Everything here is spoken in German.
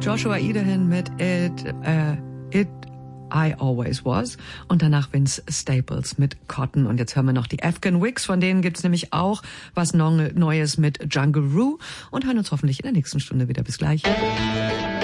Joshua Idahan mit It I Always Was und danach Vince Staples mit Cotton. Und jetzt hören wir noch die Afghan Wigs, von denen gibt's nämlich auch was Neues mit Jungle Roo und hören uns hoffentlich in der nächsten Stunde wieder. Bis gleich.